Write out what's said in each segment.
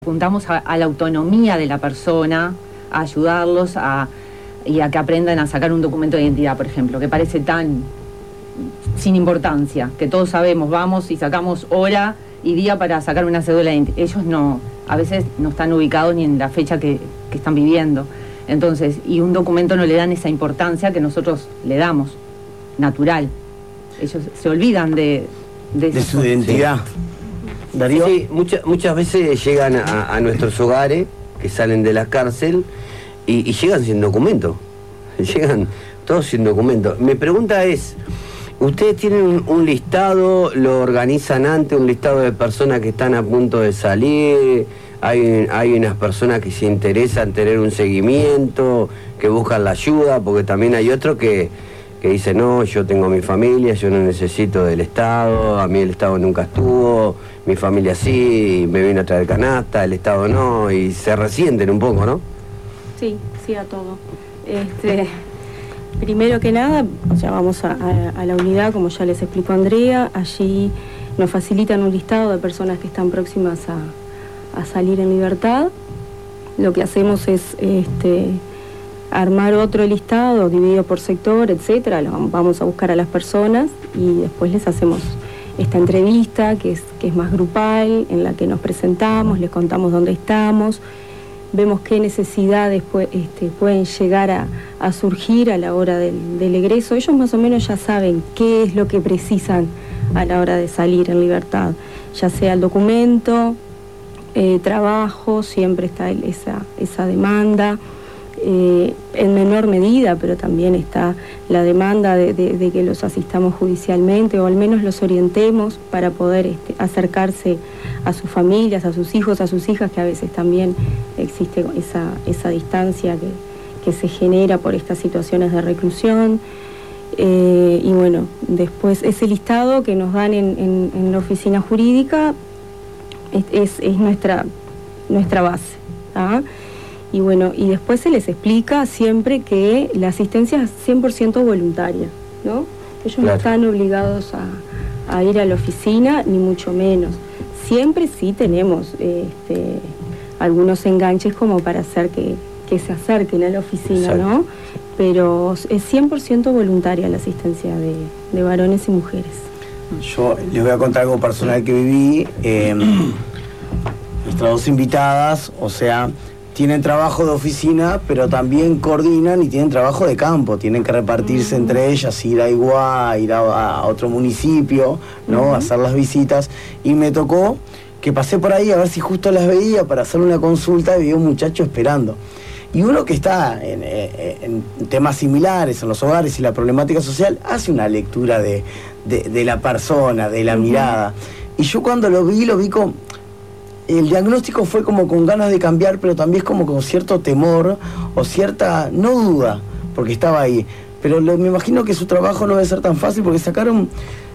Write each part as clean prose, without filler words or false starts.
Apuntamos a la autonomía de la persona, a ayudarlos y a que aprendan a sacar un documento de identidad, por ejemplo, que parece tan sin importancia, que todos sabemos, vamos y sacamos hora y día para sacar una cédula de identidad. Ellos no, a veces no están ubicados ni en la fecha que están viviendo. Entonces, y un documento no le dan esa importancia que nosotros le damos, natural. Ellos se olvidan de su identidad. Sí. Darío. Sí, muchas veces llegan a nuestros hogares, que salen de la cárcel, y llegan sin documento. Llegan todos sin documento. Mi pregunta es, ¿ustedes tienen un listado, lo organizan antes, un listado de personas que están a punto de salir? Hay unas personas que se interesan tener un seguimiento, que buscan la ayuda, porque también hay otros que dicen, no, yo tengo mi familia, yo no necesito del Estado, a mí el Estado nunca estuvo, mi familia sí, me vino a traer canasta, el Estado no, y se resienten un poco, ¿no? Sí, a todo. Primero que nada, ya vamos a la unidad, como ya les explicó Andrea, allí nos facilitan un listado de personas que están próximas a salir en libertad. Lo que hacemos es armar otro listado dividido por sector, etcétera. Vamos a buscar a las personas y después les hacemos esta entrevista que es más grupal, en la que nos presentamos, les contamos dónde estamos, vemos qué necesidades pueden llegar a surgir a la hora del egreso. Ellos más o menos ya saben qué es lo que precisan a la hora de salir en libertad, ya sea el documento, trabajo, siempre está esa demanda. En menor medida, pero también está la demanda de que los asistamos judicialmente o al menos los orientemos para poder acercarse a sus familias, a sus hijos, a sus hijas, que a veces también existe esa distancia que se genera por estas situaciones de reclusión. Y bueno, después ese listado que nos dan en la oficina jurídica es nuestra base, ¿ah? Y bueno, y después se les explica siempre que la asistencia es 100% voluntaria, ¿no? Ellos no están obligados a ir a la oficina, ni mucho menos. Siempre sí tenemos algunos enganches como para hacer que se acerquen a la oficina, ¿no? Pero es 100% voluntaria la asistencia de varones y mujeres. Yo les voy a contar algo personal que viví. Nuestras dos invitadas, o sea, tienen trabajo de oficina, pero también coordinan y tienen trabajo de campo. Tienen que repartirse entre ellas, ir a Iguá, ir a otro municipio, ¿no? Hacer las visitas. Y me tocó que pasé por ahí a ver si justo las veía para hacer una consulta y vi un muchacho esperando. Y uno que está en temas similares en los hogares y la problemática social, hace una lectura de la persona, de la mirada. Y yo cuando lo vi con... El diagnóstico fue como con ganas de cambiar, pero también como con cierto temor o cierta, no duda, porque estaba ahí. Pero me imagino que su trabajo no debe ser tan fácil, porque sacaron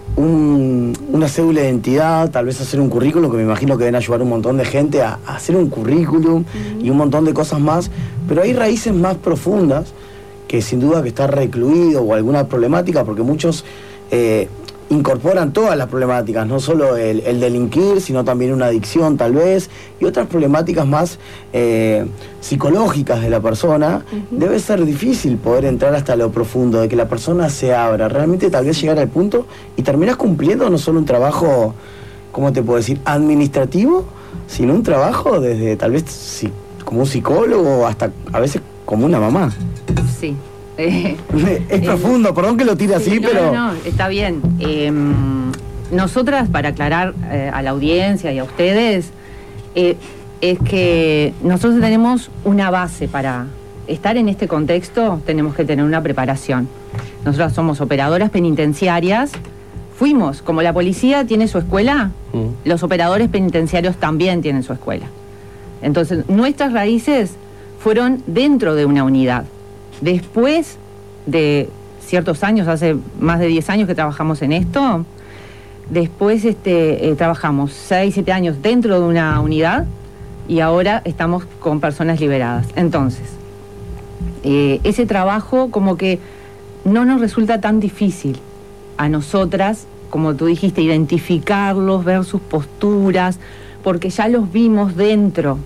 una cédula de identidad, tal vez hacer un currículum, que me imagino que deben ayudar un montón de gente a hacer un currículum y un montón de cosas más. Pero hay raíces más profundas, que sin duda que está recluido o alguna problemática, porque muchos... incorporan todas las problemáticas, no solo el delinquir, sino también una adicción tal vez, y otras problemáticas más psicológicas de la persona. Debe ser difícil poder entrar hasta lo profundo, de que la persona se abra, realmente tal vez llegar al punto y terminás cumpliendo no solo un trabajo, ¿cómo te puedo decir?, administrativo, sino un trabajo desde tal vez como un psicólogo, hasta a veces como una mamá. Sí. Es profundo, perdón que lo tire así, pero... No, está bien. Nosotras, para aclarar a la audiencia y a ustedes, es que nosotros tenemos una base para estar en este contexto, tenemos que tener una preparación. Nosotras somos operadoras penitenciarias, fuimos, como la policía tiene su escuela, los operadores penitenciarios también tienen su escuela. Entonces, nuestras raíces fueron dentro de una unidad. Después de ciertos años, hace más de 10 años que trabajamos en esto, después trabajamos 6, 7 años dentro de una unidad y ahora estamos con personas liberadas. Entonces, ese trabajo como que no nos resulta tan difícil a nosotras, como tú dijiste, identificarlos, ver sus posturas, porque ya los vimos dentro